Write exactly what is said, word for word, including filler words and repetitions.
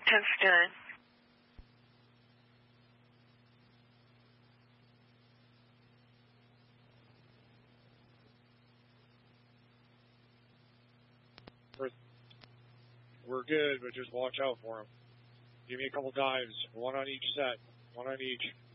Tenth done. We're, we're good, but just watch out for them. Give me a couple dives, one on each set, one on each.